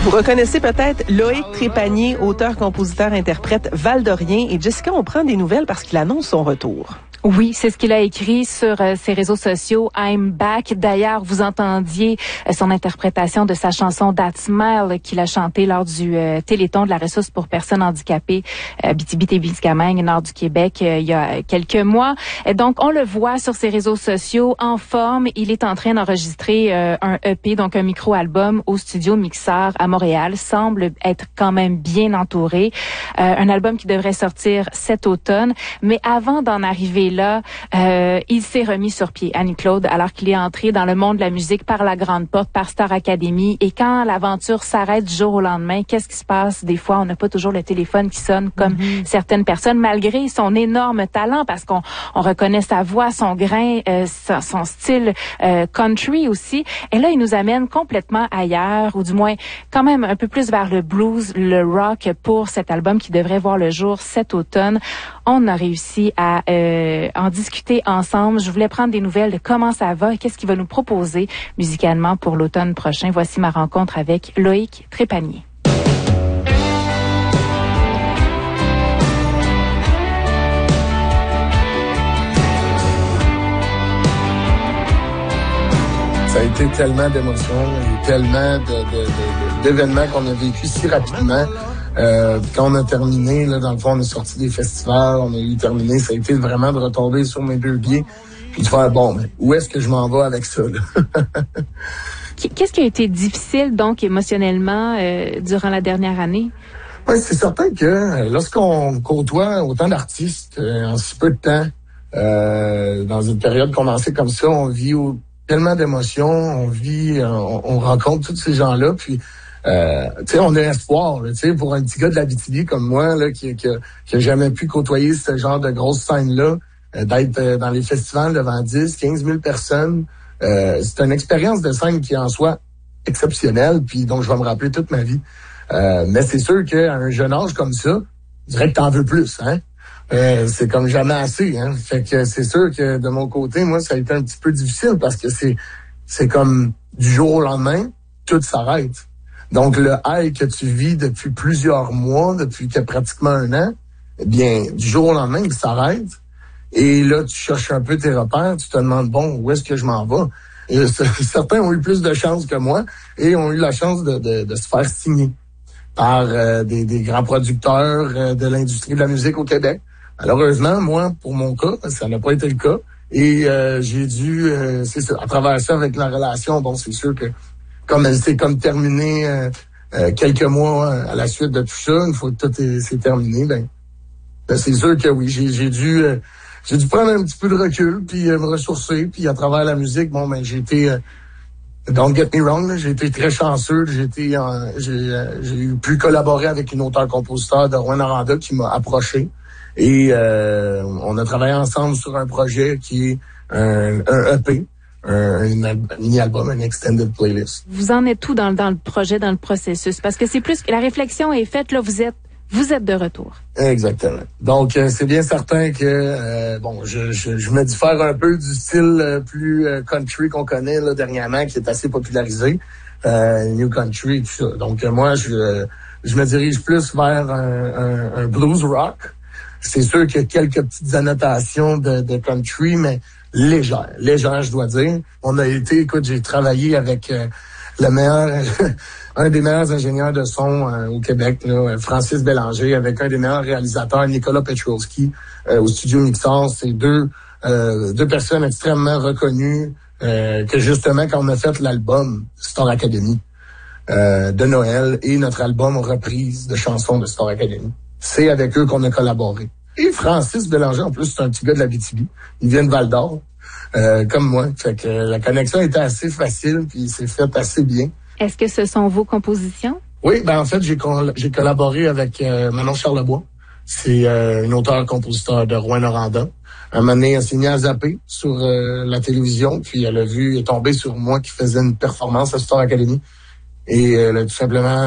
Vous reconnaissez peut-être Loïc Trépanier, auteur, compositeur, interprète valdorien. Et Jessica, on prend des nouvelles parce qu'il annonce son retour. Oui, c'est ce qu'il a écrit sur ses réseaux sociaux. I'm back. D'ailleurs, vous entendiez son interprétation de sa chanson That Smile qu'il a chantée lors du Téléthon de la ressource pour personnes handicapées Abitibi-Témiscamingue, nord du Québec, il y a quelques mois. Et donc, on le voit sur ses réseaux sociaux en forme. Il est en train d'enregistrer un EP, donc un micro-album au studio Mixeur à Montréal. Semble être quand même bien entouré. Un album qui devrait sortir cet automne. Mais avant d'en arriver là, il s'est remis sur pied, Annie-Claude, alors qu'il est entré dans le monde de la musique par la grande porte, par Star Academy. Et quand l'aventure s'arrête du jour au lendemain, qu'est-ce qui se passe? Des fois, on n'a pas toujours le téléphone qui sonne comme certaines personnes, malgré son énorme talent, parce qu'on reconnaît sa voix, son grain, son style country aussi. Et là, il nous amène complètement ailleurs, ou du moins quand même un peu plus vers le blues, le rock pour cet album qui devrait voir le jour cet automne. On a réussi à en discuter ensemble. Je voulais prendre des nouvelles de comment ça va et qu'est-ce qu'il va nous proposer musicalement pour l'automne prochain. Voici ma rencontre avec Loïc Trépanier. Ça a été tellement d'émotions et tellement d'événements qu'on a vécu si rapidement. Quand on a terminé, là, dans le fond, on est sorti des festivals, on a eu terminé, ça a été vraiment de retomber sur mes deux pieds puis de faire, bon, mais où est-ce que je m'en vais avec ça, là? Qu'est-ce qui a été difficile, donc, émotionnellement, durant la dernière année? Oui, c'est certain que lorsqu'on côtoie autant d'artistes en si peu de temps, dans une période condensée comme ça, on vit tellement d'émotions, on rencontre tous ces gens-là, puis tu sais, on a espoir, tu sais, pour un petit gars de l'Abitibi comme moi, là, qui a jamais pu côtoyer ce genre de grosse scène-là, d'être dans les festivals devant 10, 15 000 personnes. C'est une expérience de scène qui est en soi exceptionnelle, puis dont je vais me rappeler toute ma vie. Mais c'est sûr qu'à un jeune âge comme ça, je dirais que t'en veux plus, hein? C'est comme jamais assez, hein? Fait que c'est sûr que de mon côté, moi, ça a été un petit peu difficile parce que c'est comme du jour au lendemain, tout s'arrête. Donc, le high que tu vis depuis plusieurs mois, depuis pratiquement un an, eh bien, du jour au lendemain, il s'arrête. Et là, tu cherches un peu tes repères, tu te demandes, bon, où est-ce que je m'en vais? Et certains ont eu plus de chance que moi et ont eu la chance de se faire signer par des grands producteurs de l'industrie de la musique au Québec. Malheureusement, moi, pour mon cas, ça n'a pas été le cas. Et j'ai dû, c'est ça, à travers ça, avec la relation, bon, c'est sûr que comme elle s'est comme terminée quelques mois à la suite de tout ça, une fois que tout s'est terminé, ben c'est sûr que oui, j'ai dû prendre un petit peu de recul, puis me ressourcer, puis à travers la musique, bon, ben j'ai été don't get me wrong, là, j'ai été très chanceux, j'ai pu collaborer avec une auteure-compositeur de Rouyn-Noranda qui m'a approché. Et on a travaillé ensemble sur un projet qui est un EP, un mini-album, un extended playlist. Vous en êtes où dans le projet, dans le processus? Parce que c'est plus que la réflexion est faite, là, vous êtes de retour. Exactement. Donc, c'est bien certain que, bon, je me diffère un peu du style plus country qu'on connaît là dernièrement, qui est assez popularisé, New Country, tout ça. Donc, moi, je me dirige plus vers un blues rock. C'est sûr qu'il y a quelques petites annotations de country, mais légère, je dois dire. J'ai travaillé avec le meilleur, un des meilleurs ingénieurs de son au Québec, là, Francis Bélanger, avec un des meilleurs réalisateurs, Nicolas Petrowski, au studio Mixeur. C'est deux personnes extrêmement reconnues, que justement, quand on a fait l'album Star Academy de Noël et notre album reprise de chansons de Star Academy, c'est avec eux qu'on a collaboré. Et Francis Bélanger, en plus, c'est un petit gars de l'Abitibi. Il vient de Val-d'Or, comme moi. Fait que la connexion était assez facile, puis c'est fait assez bien. Est-ce que ce sont vos compositions? Oui, en fait, j'ai collaboré avec Manon Charlebois. C'est une auteure-compositeur de Rouyn-Noranda. Un moment donné, elle s'est mise à zapper sur la télévision, puis elle est tombée sur moi qui faisais une performance à Star Academy. Et elle a tout simplement